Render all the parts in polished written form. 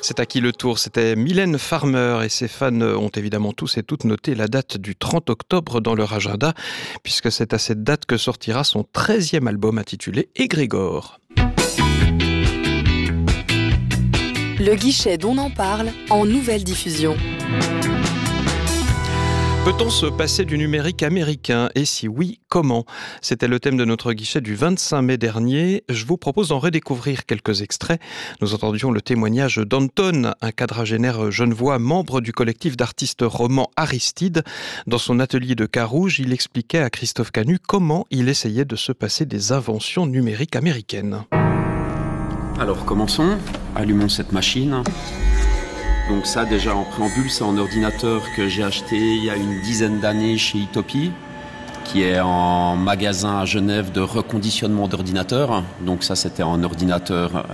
C'est à qui le tour? C'était Mylène Farmer et ses fans ont évidemment tous et toutes noté la date du 30 octobre dans leur agenda, puisque c'est à cette date que sortira son 13e album intitulé Égrégore. Le guichet dont on en parle en nouvelle diffusion. Peut-on se passer du numérique américain? Et si oui, comment? C'était le thème de notre guichet du 25 mai dernier. Je vous propose d'en redécouvrir quelques extraits. Nous entendions le témoignage d'Anton, un quadragénaire genevois, membre du collectif d'artistes romans Aristide. Dans son atelier de Carouge, il expliquait à Christophe Canu comment il essayait de se passer des inventions numériques américaines. Alors commençons, allumons cette machine. Donc ça déjà en préambule, c'est un ordinateur que j'ai acheté il y a une dizaine d'années chez Utopie, qui est en magasin à Genève de reconditionnement d'ordinateurs. Donc ça c'était un ordinateur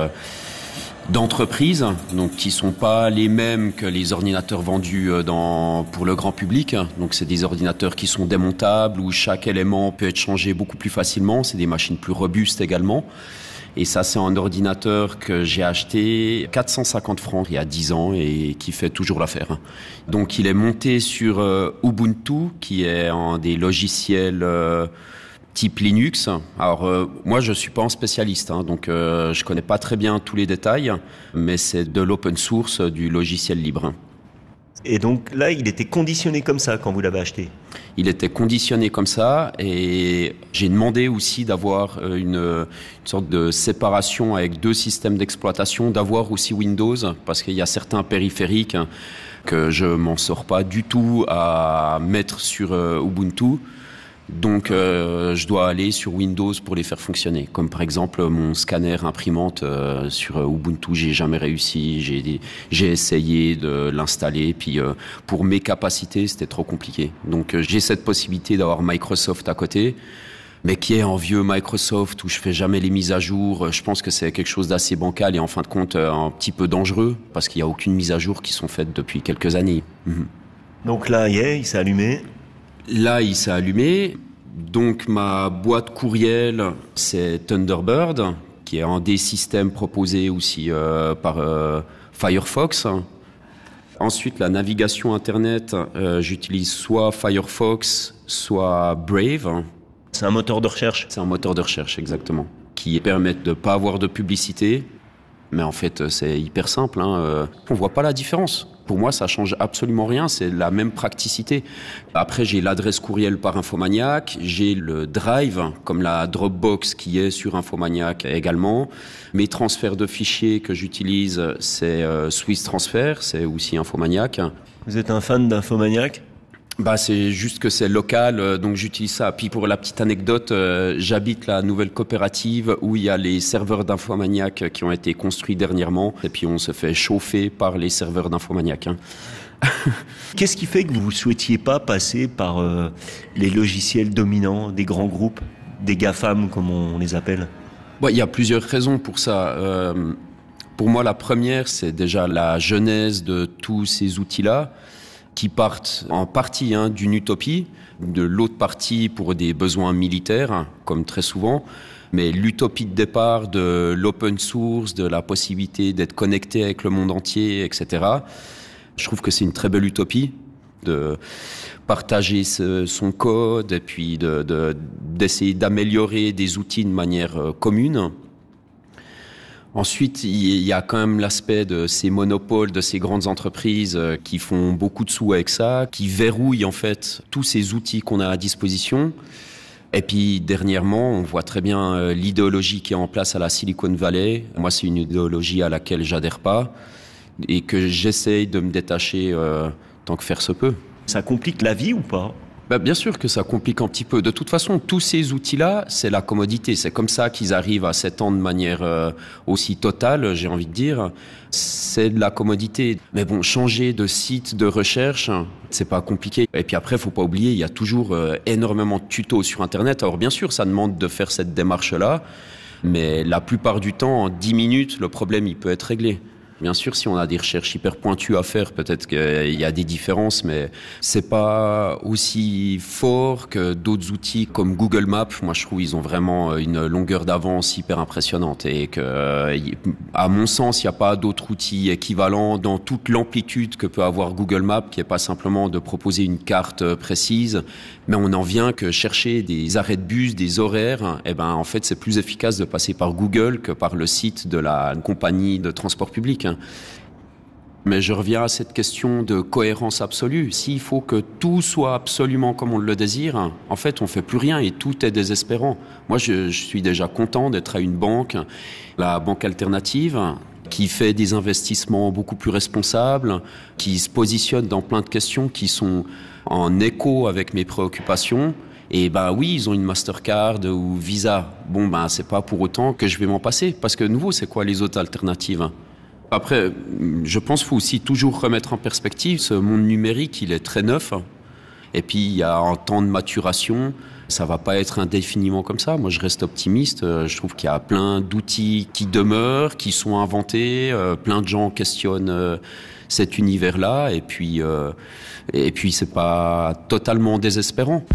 d'entreprise, donc qui sont pas les mêmes que les ordinateurs vendus pour le grand public. Donc c'est des ordinateurs qui sont démontables, où chaque élément peut être changé beaucoup plus facilement. C'est des machines plus robustes également. Et ça, c'est un ordinateur que j'ai acheté 450 francs il y a 10 ans et qui fait toujours l'affaire. Donc, il est monté sur Ubuntu, qui est un des logiciels type Linux. Alors, moi, je suis pas un spécialiste, donc je connais pas très bien tous les détails, mais c'est de l'open source, du logiciel libre. Et donc là, il était conditionné comme ça quand vous l'avez acheté? Il était conditionné comme ça et j'ai demandé aussi d'avoir une sorte de séparation avec 2 systèmes d'exploitation, d'avoir aussi Windows, parce qu'il y a certains périphériques que je m'en sors pas du tout à mettre sur Ubuntu. Donc je dois aller sur Windows pour les faire fonctionner. Comme par exemple mon scanner imprimante sur Ubuntu, j'ai jamais réussi. J'ai essayé de l'installer, puis pour mes capacités, c'était trop compliqué. Donc j'ai cette possibilité d'avoir Microsoft à côté, mais qui est un vieux Microsoft où je fais jamais les mises à jour. Je pense que c'est quelque chose d'assez bancal et en fin de compte un petit peu dangereux, parce qu'il y a aucune mise à jour qui sont faites depuis quelques années. Donc là, il s'est allumé. Là, il s'est allumé. Donc, ma boîte courriel, c'est Thunderbird, qui est un des systèmes proposés aussi par Firefox. Ensuite, la navigation Internet, j'utilise soit Firefox, soit Brave. C'est un moteur de recherche? C'est un moteur de recherche, exactement, qui permet de ne pas avoir de publicité. Mais en fait, c'est hyper simple. On voit pas la différence. Pour moi, ça change absolument rien. C'est la même praticité. Après, j'ai l'adresse courriel par Infomaniac. J'ai le Drive, comme la Dropbox qui est sur Infomaniac également. Mes transferts de fichiers que j'utilise, c'est Swiss Transfer. C'est aussi Infomaniac. Vous êtes un fan d'Infomaniac? C'est juste que c'est local, donc j'utilise ça. Puis pour la petite anecdote, j'habite la nouvelle coopérative où il y a les serveurs d'Infomaniac qui ont été construits dernièrement. Et puis on se fait chauffer par les serveurs d'Infomaniac. Qu'est-ce qui fait que vous ne souhaitiez pas passer par les logiciels dominants des grands groupes, des GAFAM comme on les appelle? Il y a plusieurs raisons pour ça. Pour moi, la première, c'est déjà la genèse de tous ces outils-là, qui partent en partie d'une utopie, de l'autre partie pour des besoins militaires, comme très souvent. Mais l'utopie de départ de l'open source, de la possibilité d'être connecté avec le monde entier, etc. Je trouve que c'est une très belle utopie de partager son code et puis d'essayer d'améliorer des outils de manière commune. Ensuite, il y a quand même l'aspect de ces monopoles, de ces grandes entreprises qui font beaucoup de sous avec ça, qui verrouillent en fait tous ces outils qu'on a à disposition. Et puis dernièrement, on voit très bien l'idéologie qui est en place à la Silicon Valley. Moi, c'est une idéologie à laquelle j'adhère pas et que j'essaye de me détacher tant que faire se peut. Ça complique la vie ou pas ? Bien sûr que ça complique un petit peu. De toute façon, tous ces outils-là, c'est la commodité. C'est comme ça qu'ils arrivent à s'étendre de manière aussi totale, j'ai envie de dire. C'est de la commodité. Mais bon, changer de site de recherche, c'est pas compliqué. Et puis après, faut pas oublier, il y a toujours énormément de tutos sur Internet. Alors bien sûr, ça demande de faire cette démarche-là. Mais la plupart du temps, en 10 minutes, le problème, il peut être réglé. Bien sûr, si on a des recherches hyper pointues à faire, peut-être qu'il y a des différences, mais c'est pas aussi fort que d'autres outils comme Google Maps. Moi, je trouve ils ont vraiment une longueur d'avance hyper impressionnante et que, à mon sens, il n'y a pas d'autres outils équivalents dans toute l'amplitude que peut avoir Google Maps, qui est pas simplement de proposer une carte précise, mais on en vient que chercher des arrêts de bus, des horaires. En fait, c'est plus efficace de passer par Google que par le site de la compagnie de transport public. Mais je reviens à cette question de cohérence absolue. S'il faut que tout soit absolument comme on le désire, en fait, on fait plus rien et tout est désespérant. Moi, je suis déjà content d'être à une banque, la banque alternative, qui fait des investissements beaucoup plus responsables, qui se positionne dans plein de questions qui sont en écho avec mes préoccupations. Et oui, ils ont une Mastercard ou Visa. C'est pas pour autant que je vais m'en passer. Parce que nouveau, c'est quoi les autres alternatives ? Après, je pense qu'il faut aussi toujours remettre en perspective ce monde numérique, il est très neuf. Et puis, il y a un temps de maturation. Ça va pas être indéfiniment comme ça. Moi, je reste optimiste. Je trouve qu'il y a plein d'outils qui demeurent, qui sont inventés. Plein de gens questionnent cet univers-là. Et puis, c'est pas totalement désespérant.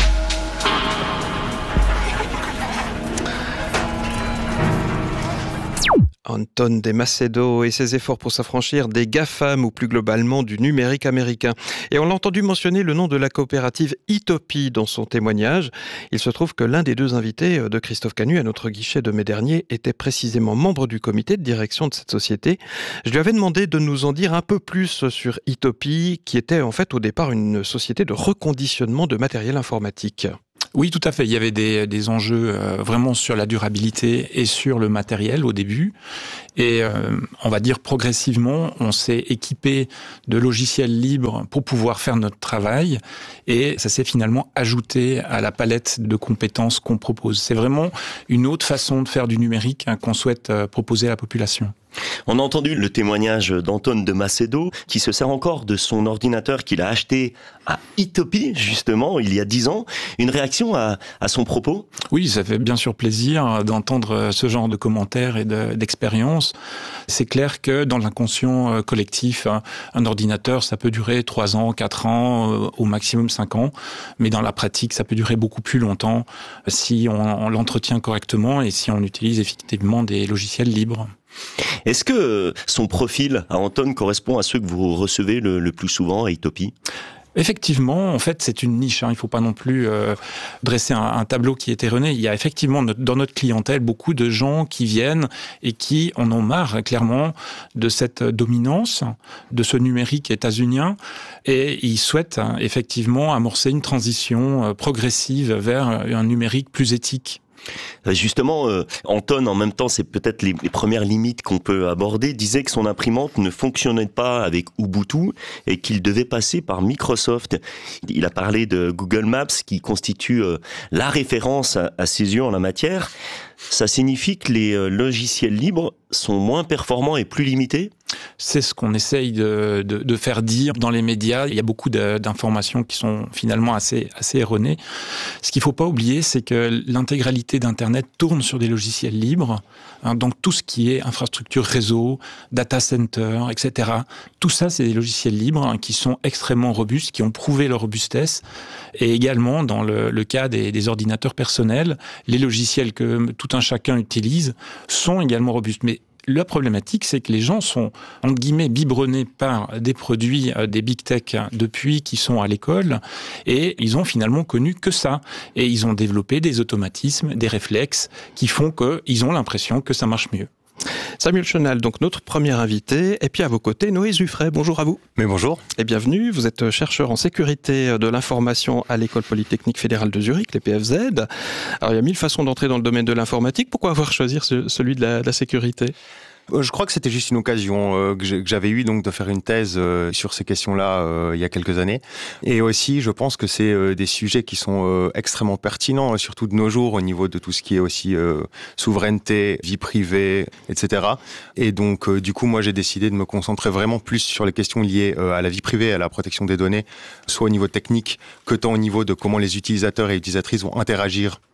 Anton de Macedo et ses efforts pour s'affranchir des GAFAM ou plus globalement du numérique américain. Et on l'a entendu mentionner le nom de la coopérative Itopi dans son témoignage. Il se trouve que l'un des deux invités de Christophe Canu à notre guichet de mai dernier était précisément membre du comité de direction de cette société. Je lui avais demandé de nous en dire un peu plus sur Itopi, qui était en fait au départ une société de reconditionnement de matériel informatique. Oui, tout à fait. Il y avait des enjeux vraiment sur la durabilité et sur le matériel au début. Et on va dire progressivement, on s'est équipé de logiciels libres pour pouvoir faire notre travail. Et ça s'est finalement ajouté à la palette de compétences qu'on propose. C'est vraiment une autre façon de faire du numérique qu'on souhaite proposer à la population. On a entendu le témoignage d'Anton de Macedo qui se sert encore de son ordinateur qu'il a acheté à Itopi, justement, il y a 10 ans. Une réaction à son propos ? Oui, ça fait bien sûr plaisir d'entendre ce genre de commentaires et d'expériences. C'est clair que dans l'inconscient collectif, un ordinateur, ça peut durer 3 ans, 4 ans, au maximum 5 ans. Mais dans la pratique, ça peut durer beaucoup plus longtemps si on l'entretient correctement et si on utilise effectivement des logiciels libres. Est-ce que son profil à Anton correspond à ceux que vous recevez le plus souvent à Itopi ? Effectivement, en fait, c'est une niche. Il ne faut pas non plus dresser un tableau qui est erroné. Il y a effectivement dans notre clientèle beaucoup de gens qui viennent et qui en ont marre, clairement, de cette dominance, de ce numérique états-unien. Et ils souhaitent effectivement amorcer une transition progressive vers un numérique plus éthique. Justement, Anton, en même temps, c'est peut-être les premières limites qu'on peut aborder, disait que son imprimante ne fonctionnait pas avec Ubuntu et qu'il devait passer par Microsoft. Il a parlé de Google Maps qui constitue la référence à ses yeux en la matière. Ça signifie que les logiciels libres sont moins performants et plus limités ? C'est ce qu'on essaye de faire dire dans les médias. Il y a beaucoup d'informations qui sont finalement assez erronées. Ce qu'il ne faut pas oublier, c'est que l'intégralité d'Internet tourne sur des logiciels libres. Donc tout ce qui est infrastructure réseau, data center, etc. Tout ça, c'est des logiciels libres qui sont extrêmement robustes, qui ont prouvé leur robustesse. Et également, dans le cas des ordinateurs personnels, les logiciels que tout un chacun utilise sont également robustes. Mais la problématique, c'est que les gens sont, entre guillemets, biberonnés par des produits, des big tech depuis qu'ils sont à l'école, et ils ont finalement connu que ça. Et ils ont développé des automatismes, des réflexes qui font qu'ils ont l'impression que ça marche mieux. Samuel Chenal, donc notre premier invité, et puis à vos côtés, Noé Zuffray. Bonjour à vous. Mais bonjour. Et bienvenue, vous êtes chercheur en sécurité de l'information à l'École Polytechnique Fédérale de Zurich, les PFZ. Alors il y a 1000 façons d'entrer dans le domaine de l'informatique, pourquoi avoir choisi celui de la sécurité ? Je crois que c'était juste une occasion que j'avais eue donc de faire une thèse sur ces questions-là il y a quelques années. Et aussi, je pense que c'est des sujets qui sont extrêmement pertinents, surtout de nos jours au niveau de tout ce qui est aussi souveraineté, vie privée, etc. Et donc, du coup, moi, j'ai décidé de me concentrer vraiment plus sur les questions liées à la vie privée, à la protection des données, soit au niveau technique que tant au niveau de comment les utilisateurs et utilisatrices vont interagir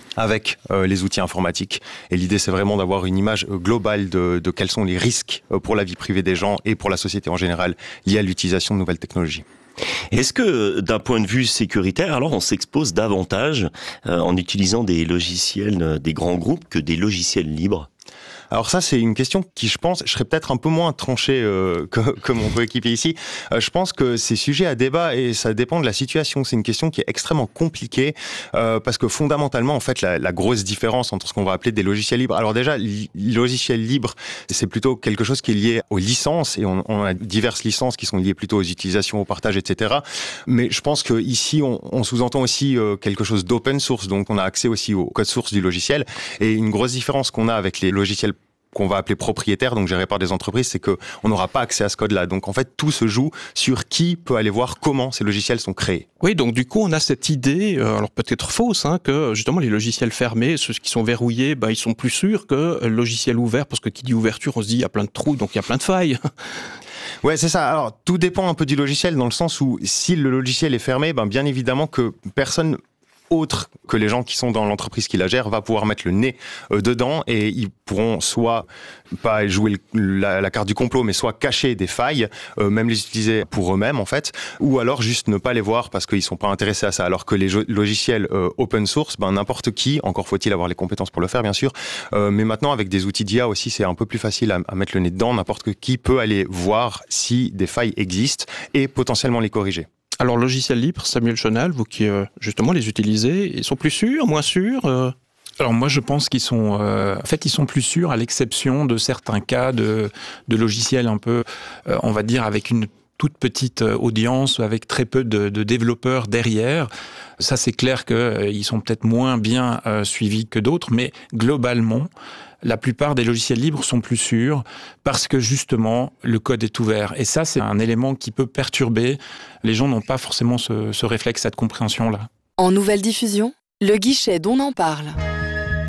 avec les outils informatiques. Et l'idée, c'est vraiment d'avoir une image globale de quels sont les risques pour la vie privée des gens et pour la société en général liés à l'utilisation de nouvelles technologies. Est-ce que d'un point de vue sécuritaire, alors on s'expose davantage en utilisant des logiciels des grands groupes que des logiciels libres ? Alors ça, c'est une question qui, je pense, je serais peut-être un peu moins tranché que mon coéquipier ici. Je pense que c'est sujet à débat et ça dépend de la situation. C'est une question qui est extrêmement compliquée parce que fondamentalement, en fait, la grosse différence entre ce qu'on va appeler des logiciels libres. Alors déjà, logiciel libre, c'est plutôt quelque chose qui est lié aux licences et on a diverses licences qui sont liées plutôt aux utilisations, au partage, etc. Mais je pense que ici, on sous-entend aussi quelque chose d'open source, donc on a accès aussi au code source du logiciel. Et une grosse différence qu'on a avec les logiciels qu'on va appeler propriétaires, donc gérés par des entreprises, c'est que on n'aura pas accès à ce code-là. Donc en fait, tout se joue sur qui peut aller voir comment ces logiciels sont créés. Oui, donc du coup, on a cette idée, alors peut-être fausse, que justement les logiciels fermés, ceux qui sont verrouillés, ils sont plus sûrs que le logiciel ouvert, parce que qui dit ouverture, on se dit il y a plein de trous, donc il y a plein de failles. Ouais, c'est ça. Alors tout dépend un peu du logiciel, dans le sens où si le logiciel est fermé, bien évidemment que personne autre que les gens qui sont dans l'entreprise qui la gère va pouvoir mettre le nez dedans et ils pourront soit pas jouer la carte du complot, mais soit cacher des failles, même les utiliser pour eux-mêmes en fait, ou alors juste ne pas les voir parce qu'ils sont pas intéressés à ça. Alors que les logiciels open source, n'importe qui, encore faut-il avoir les compétences pour le faire bien sûr, mais maintenant avec des outils d'IA aussi, c'est un peu plus facile à mettre le nez dedans. N'importe qui peut aller voir si des failles existent et potentiellement les corriger. Alors, logiciel libre, Samuel Chenal, vous qui justement les utilisez, ils sont plus sûrs, moins sûrs Alors moi je pense qu'ils sont ils sont plus sûrs à l'exception de certains cas de logiciels un peu on va dire avec une toute petite audience, avec très peu de développeurs derrière. Ça c'est clair qu'ils sont peut-être moins bien suivis que d'autres, mais globalement la plupart des logiciels libres sont plus sûrs parce que justement le code est ouvert. Et ça c'est un élément qui peut perturber. Les gens n'ont pas forcément ce réflexe, cette compréhension-là. En nouvelle diffusion, le guichet d'On en parle.